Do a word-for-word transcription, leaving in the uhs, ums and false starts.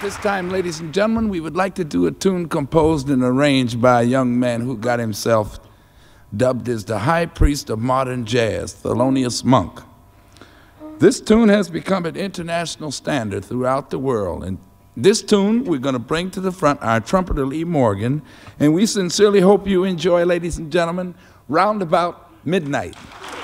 this time, ladies and gentlemen, we would like to do a tune composed and arranged by a young man who got himself dubbed as the high priest of modern jazz, Thelonious Monk. This tune has become an international standard throughout the world, and this tune we're going to bring to the front our trumpeter Lee Morgan, and we sincerely hope you enjoy, ladies and gentlemen, Round About Midnight.